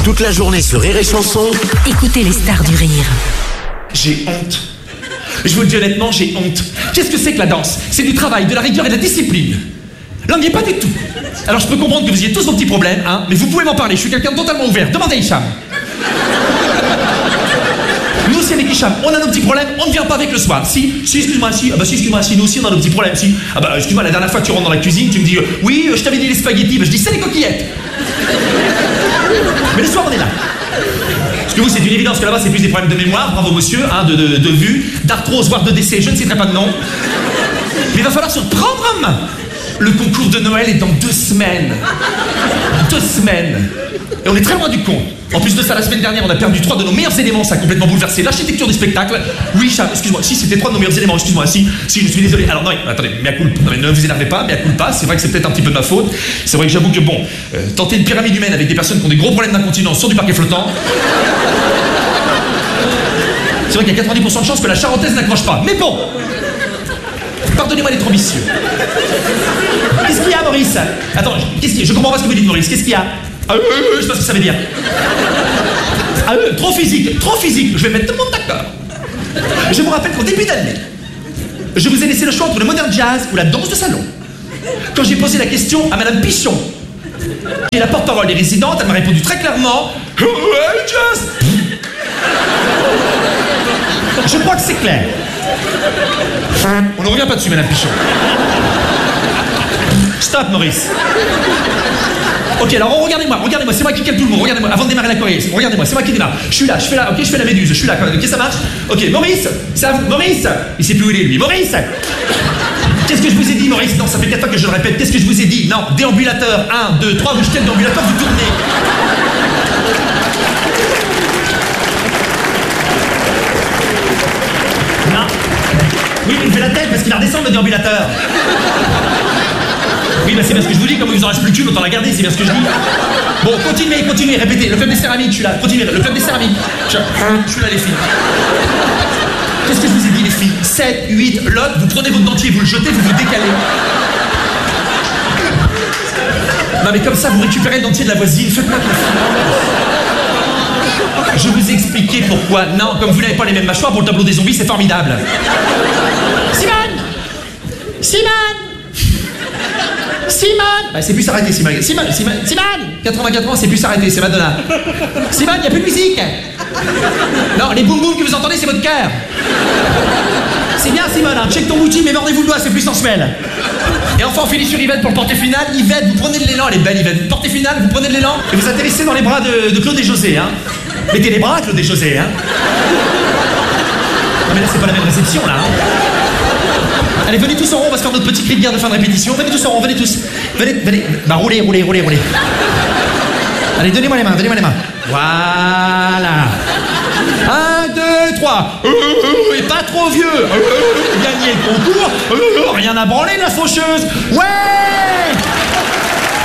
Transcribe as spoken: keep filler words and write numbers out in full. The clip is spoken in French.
Toute la journée sur Rire et Chanson. Écoutez les stars du rire. J'ai honte. Je vous le dis honnêtement, j'ai honte. Qu'est-ce que c'est que la danse? C'est du travail, de la rigueur et de la discipline. Là, on n'y est pas du tout. Alors je peux comprendre que vous ayez tous vos petits problèmes, hein, mais vous pouvez m'en parler, je suis quelqu'un de totalement ouvert. Demandez à Hicham. Nous aussi avec Hicham, on a nos petits problèmes, on ne vient pas avec le soir. Si, si, excuse-moi, si, ah bah si, excuse-moi, si, nous aussi on a nos petits problèmes, si. Ah bah excuse-moi, la dernière fois que tu rentres dans la cuisine, tu me dis, euh, oui, euh, je t'avais dit les spaghettis, bah je dis, c'est les coquillettes. Mais le soir, on est là. Parce que vous, c'est une évidence que là-bas, c'est plus des problèmes de mémoire, bravo monsieur, hein, de, de, de vue, d'arthrose, voire de décès, je ne citerai pas de nom. Mais il va falloir se prendre en main. Le concours de Noël est dans deux semaines. Deux semaines. Et on est très loin du compte. En plus de ça, la semaine dernière, on a perdu trois de nos meilleurs éléments, ça a complètement bouleversé l'architecture du spectacle. Oui, Cham, excuse-moi, si c'était trois de nos meilleurs éléments, excuse-moi, si, si, je suis désolé. Alors non, attendez, mea culpa, non, mais ne vous énervez pas, mea culpa, c'est vrai que c'est peut-être un petit peu de ma faute. C'est vrai que j'avoue que bon, euh, tenter une pyramide humaine avec des personnes qui ont des gros problèmes d'incontinence sur du parquet flottant. C'est vrai qu'il y a quatre-vingt-dix pour cent de chances que la charentaise n'accroche pas. Mais bon, pardonnez-moi d'être ambitieux. Qu'est-ce qu'il y a, Maurice? Attends, qu'est-ce qu'il y a? Je comprends pas ce que vous dites, Maurice. Qu'est-ce qu'il y a? Ah, euh, euh, je sais pas ce que ça veut dire. Ah, euh, trop physique, trop physique. Je vais mettre tout le monde d'accord. Je vous rappelle qu'au début d'année, je vous ai laissé le choix entre le modern jazz ou la danse de salon. Quand j'ai posé la question à Madame Pichon, qui est la porte-parole des résidentes, elle m'a répondu très clairement « Ouais, jazz !» Je crois que c'est clair. On ne revient pas dessus, Madame Pichon. Stop, Maurice. Ok, alors regardez-moi, regardez-moi, c'est moi qui calme tout le monde, regardez-moi, avant de démarrer la choré, regardez-moi, c'est moi qui démarre. Je suis là, je fais là, ok, je fais la méduse, je suis là, ok, ça marche? Ok, Maurice, c'est à vous, Maurice. Il sait plus où il est, lui. Maurice. Qu'est-ce que je vous ai dit, Maurice? Non, ça fait quatre fois que je le répète, qu'est-ce que je vous ai dit? Non, déambulateur, un, deux, trois, vous jetez le déambulateur, vous tournez. Non. Oui, il me fait la tête parce qu'il va redescendre le déambulateur. Oui, bah c'est bien ce que je vous dis, comme il vous en reste plus qu'une, autant la garder, c'est bien ce que je dis. Bon, continuez, continuez, répétez. Le club des céramiques, je suis là. Continuez, le club des céramiques. Je, je suis là, les filles. Qu'est-ce que je vous ai dit, les filles? sept, huit, l'autre, vous prenez votre dentier, vous le jetez, vous vous décalez. Non, mais comme ça, vous récupérez le dentier de la voisine. Faites-moi confiance. Je vous ai expliqué pourquoi. Non, comme vous n'avez pas les mêmes mâchoires pour le tableau des zombies, c'est formidable. Simone! Simone! Simone! Bah, c'est plus s'arrêter, Simone. Simone, Simone, Simone! quatre-vingt-quatre ans, c'est plus s'arrêter, c'est Madonna. Simone, il n'y a plus de musique! Non, les boum boum que vous entendez, c'est votre cœur. C'est bien, Simone, hein. Check ton boutique, mais mordez-vous le doigt, c'est plus sensuel. Et enfin, on finit sur Yvette pour le portée finale. Yvette, vous prenez de l'élan, elle est belle, Yvette. Portée finale, vous prenez de l'élan et vous atterrissez dans les bras de, de Claude et José, hein. Mettez les bras, Claude et José, hein. Non, mais là, c'est pas la même réception, là, hein. Allez, venez tous en rond, on va se faire notre petit cri de guerre de fin de répétition. Venez tous en rond, venez tous. Venez, venez. Bah, roulez, roulez, roulez, roulez. Allez, donnez-moi les mains, donnez-moi les mains. Voilà. Un, deux, trois. Euh, et pas trop vieux. Euh, gagnez le concours. Euh, rien à branler, la faucheuse. Ouais.